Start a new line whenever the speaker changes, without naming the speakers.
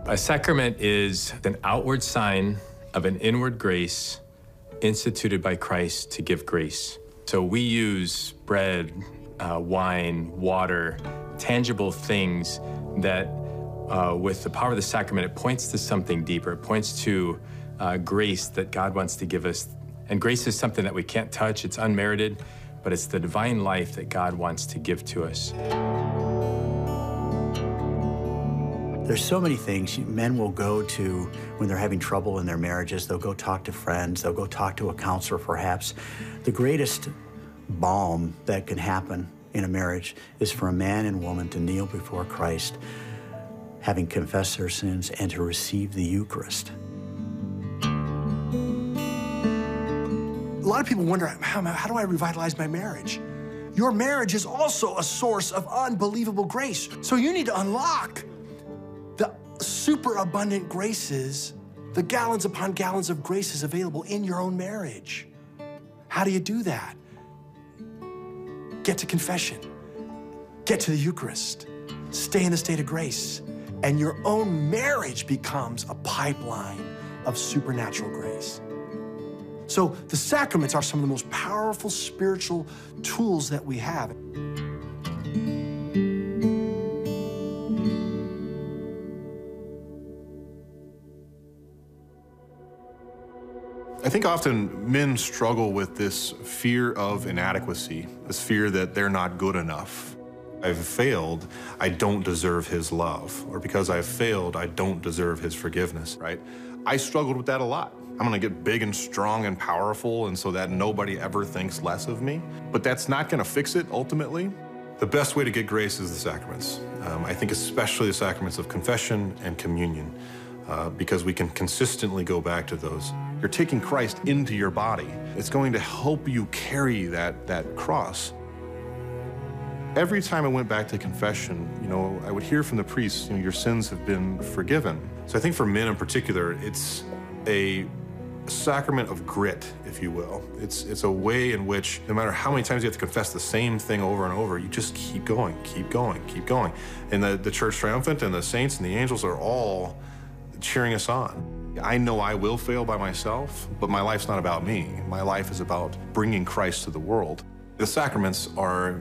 A sacrament is an outward sign of an inward grace instituted by Christ to give grace. So we use bread, wine, water, tangible things that with the power of the sacrament, it points to something deeper. It points to grace that God wants to give us. And grace is something that we can't touch. It's unmerited, but it's the divine life that God wants to give to us.
There's so many things men will go to when they're having trouble in their marriages. They'll go talk to friends. They'll go talk to a counselor, perhaps. The greatest balm that can happen in a marriage is for a man and woman to kneel before Christ, having confessed their sins, and to receive the Eucharist.
A lot of people wonder, how do I revitalize my marriage? Your marriage is also a source of unbelievable grace. So you need to unlock the superabundant graces, the gallons upon gallons of graces available in your own marriage. How do you do that? Get to confession. Get to the Eucharist. Stay in the state of grace. And your own marriage becomes a pipeline of supernatural grace. So the sacraments are some of the most powerful spiritual tools that we have.
I think often men struggle with this fear of inadequacy, this fear that they're not good enough. I've failed, I don't deserve his love. Or because I've failed, I don't deserve his forgiveness, right? I struggled with that a lot. I'm gonna get big and strong and powerful and so that nobody ever thinks less of me. But that's not gonna fix it ultimately. The best way to get grace is the sacraments. I think especially the sacraments of confession and communion, because we can consistently go back to those. You're taking Christ into your body. It's going to help you carry that cross. Every time I went back to confession, I would hear from the priest, your sins have been forgiven. So I think for men in particular, it's a sacrament of grit, if you will. It's a way in which no matter how many times you have to confess the same thing over and over, you just keep going, keep going, keep going. And the Church Triumphant and the saints and the angels are all cheering us on. I know I will fail by myself, but my life's not about me. My life is about bringing Christ to the world. The sacraments are